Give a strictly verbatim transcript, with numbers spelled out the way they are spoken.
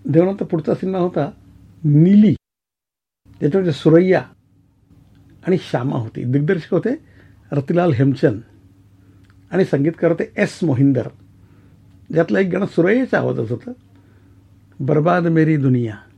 देवानंतर पुढचा सिनेमा होता नीली, त्याच्यामध्ये सुरैया आणि श्यामा होती. दिग्दर्शक होते रतिलाल हेमचंद आणि संगीतकार होते एस मोहिंदर. ज्यातलं एक गाणं सुरैयाच्या आवाजात होतं, बर्बाद मेरी दुनिया.